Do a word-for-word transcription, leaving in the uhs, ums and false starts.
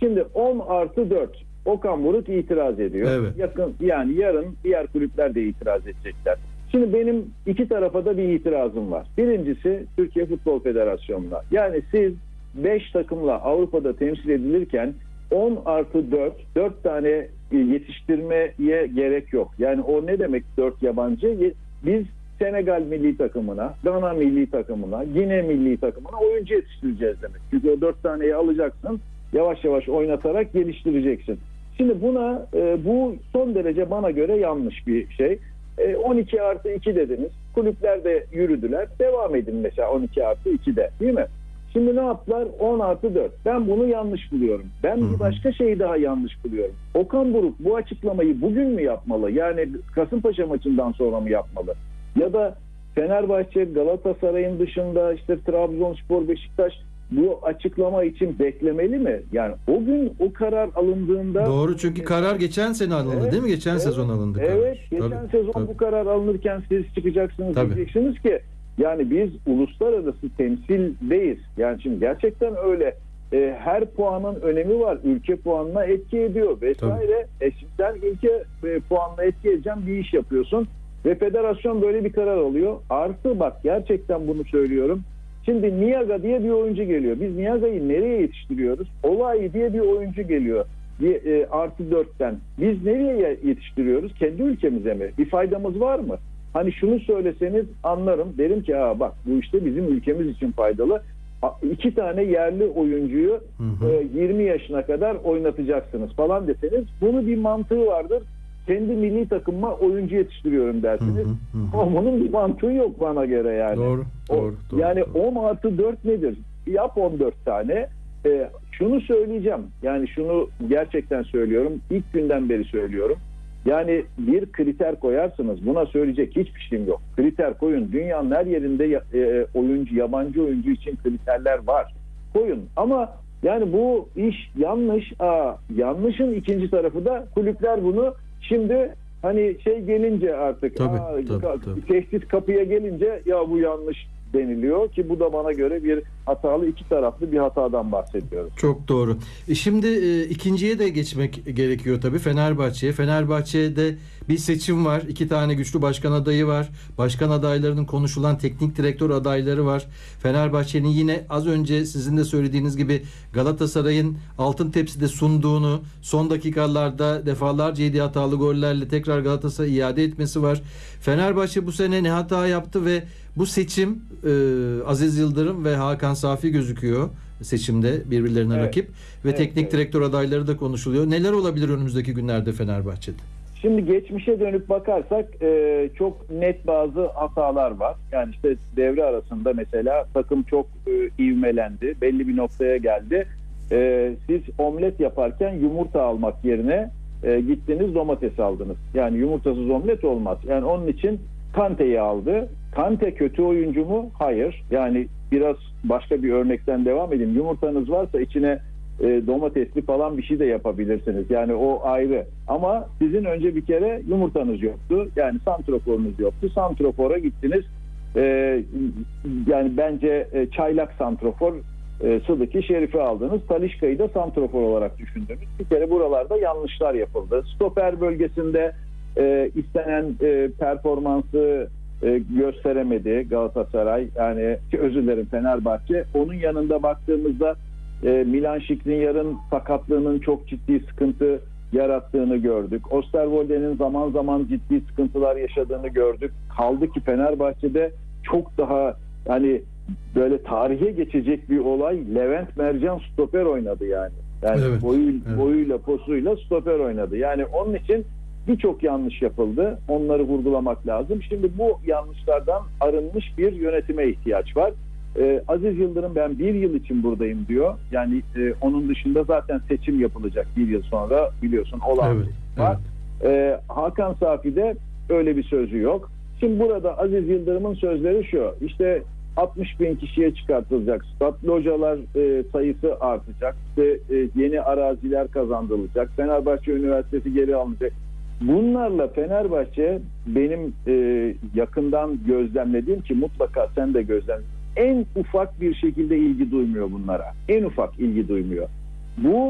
Şimdi on artı dört. Okan Buruk itiraz ediyor. Evet. Yakın, yani yarın diğer kulüpler de itiraz edecekler. Şimdi benim iki tarafa da bir itirazım var. Birincisi Türkiye Futbol Federasyonu'na. Yani siz beş takımla Avrupa'da temsil edilirken on artı dört, dört tane yetiştirmeye gerek yok. Yani o ne demek dört yabancı? Biz Senegal milli takımına, Gana milli takımına, Gine milli takımına oyuncu yetiştireceğiz demek. Çünkü o dört taneyi alacaksın, yavaş yavaş oynatarak geliştireceksin. Şimdi buna e, bu son derece bana göre yanlış bir şey. E, on iki artı iki dediniz. Kulüpler de yürüdüler. Devam edin mesela on iki artı ikide, değil mi? Şimdi ne yaptılar? on artı dört. Ben bunu yanlış buluyorum. Ben bir başka şeyi daha yanlış buluyorum. Okan Buruk bu açıklamayı bugün mü yapmalı? Yani Kasımpaşa maçından sonra mı yapmalı? Ya da Fenerbahçe, Galatasaray'ın dışında işte Trabzonspor, Beşiktaş bu açıklama için beklemeli mi? Yani o gün o karar alındığında... Doğru, çünkü karar geçen sene alındı, evet, değil mi? Geçen evet, sezon alındı. Evet, karar. geçen tabii, sezon tabii. bu karar alınırken siz çıkacaksınız, Tabii. diyeceksiniz ki yani biz uluslararası temsildeyiz. Yani şimdi gerçekten öyle. E, her puanın önemi var. Ülke puanına etki ediyor vesaire. E, şimdi sen ülke e, puanına etki edeceğin bir iş yapıyorsun ve federasyon böyle bir karar alıyor. Artı bak, gerçekten bunu söylüyorum. Şimdi Niaga diye bir oyuncu geliyor. Biz Niaga'yı nereye yetiştiriyoruz? Olay diye bir oyuncu geliyor. Bir, e, artı dörtten. Biz nereye yetiştiriyoruz? Kendi ülkemize mi? Bir faydamız var mı? Hani şunu söyleseniz anlarım. Derim ki ha bak, bu işte bizim ülkemiz için faydalı. İki tane yerli oyuncuyu hı hı. E, yirmi yaşına kadar oynatacaksınız falan deseniz, bunun bir mantığı vardır. Kendi milli takımıma oyuncu yetiştiriyorum dersiniz. Hı hı hı. Ama bunun bir mantığı yok bana göre yani. Doğru, o, doğru, doğru. Yani doğru. on artı dört nedir? Yap on dört tane. E, şunu söyleyeceğim. Yani şunu gerçekten söylüyorum. İlk günden beri söylüyorum. Yani bir kriter koyarsınız. Buna söyleyecek hiçbir şeyim yok. Kriter koyun. Dünyanın her yerinde e, oyuncu, yabancı oyuncu için kriterler var. Koyun. Ama yani bu iş yanlış. Aa, yanlışın ikinci tarafı da kulüpler bunu şimdi hani şey gelince artık tabii, aa, tabii, tabii. tehdit kapıya gelince ya bu yanlış deniliyor ki bu da bana göre bir hatalı, iki taraflı bir hatadan bahsediyoruz. Çok doğru. E şimdi e, ikinciye de geçmek gerekiyor tabii, Fenerbahçe'ye. Fenerbahçe'de bir seçim var. İki tane güçlü başkan adayı var. Başkan adaylarının konuşulan teknik direktör adayları var. Fenerbahçe'nin yine az önce sizin de söylediğiniz gibi Galatasaray'ın altın tepside sunduğunu, son dakikalarda defalarca yediği hatalı gollerle tekrar Galatasaray'a iade etmesi var. Fenerbahçe bu sene ne hata yaptı ve bu seçim e, Aziz Yıldırım ve Hakan Safi gözüküyor seçimde birbirlerine evet. rakip ve evet, teknik evet. direktör adayları da konuşuluyor. Neler olabilir önümüzdeki günlerde Fenerbahçe'de? Şimdi geçmişe dönüp bakarsak e, çok net bazı hatalar var. Yani işte devre arasında mesela takım çok e, ivmelendi. Belli bir noktaya geldi. E, siz omlet yaparken yumurta almak yerine e, gittiniz domates aldınız. Yani yumurtasız omlet olmaz. Yani onun için Kante'yi aldı. Kante kötü oyuncu mu? Hayır. Yani biraz başka bir örnekten devam edeyim. Yumurtanız varsa içine e, domatesli falan bir şey de yapabilirsiniz. Yani o ayrı. Ama sizin önce bir kere yumurtanız yoktu. Yani santroforunuz yoktu. Santrofora gittiniz. E, yani bence e, çaylak santrofor e, Sıdıki Şerif'i aldınız. Talisca'yı da santrofor olarak düşündünüz. Bir kere buralarda yanlışlar yapıldı. Stoper bölgesinde e, istenen e, performansı e, gösteremedi Galatasaray. Yani özür dilerim, Fenerbahçe. Onun yanında baktığımızda e, Milan Skriniar'ın sakatlığının çok ciddi sıkıntı yarattığını gördük. Osterwolde'nin zaman zaman ciddi sıkıntılar yaşadığını gördük. Kaldı ki Fenerbahçe'de çok daha hani böyle tarihe geçecek bir olay, Levent Mercan stoper oynadı yani. Yani evet, boyu, evet. boyuyla posuyla stoper oynadı. Yani onun için birçok yanlış yapıldı. Onları vurgulamak lazım. Şimdi bu yanlışlardan arınmış bir yönetime ihtiyaç var. Ee, Aziz Yıldırım ben bir yıl için buradayım diyor. Yani e, onun dışında zaten seçim yapılacak bir yıl sonra, biliyorsun olağan evet, var. Evet. Ee, Hakan Safi'de öyle bir sözü yok. Şimdi burada Aziz Yıldırım'ın sözleri şu. İşte altmış bin kişiye çıkartılacak stat, localar e, sayısı artacak, işte e, yeni araziler kazandırılacak, Fenerbahçe Üniversitesi geri alınacak. Bunlarla Fenerbahçe benim e, yakından gözlemlediğim, ki mutlaka sen de gözlemledin, en ufak bir şekilde ilgi duymuyor bunlara. En ufak ilgi duymuyor. Bu